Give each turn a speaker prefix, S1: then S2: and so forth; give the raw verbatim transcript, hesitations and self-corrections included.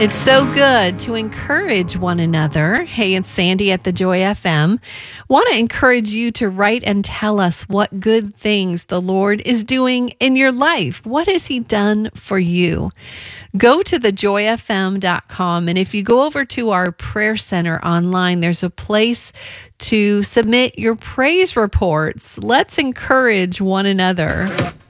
S1: It's so good to encourage one another. Hey, it's Sandy at the Joy F M. Want to encourage you to write and tell us what good things the Lord is doing in your life. What has He done for you? Go to the joy f m dot com, and if you go over to our prayer center online, there's a place to submit your praise reports. Let's encourage one another.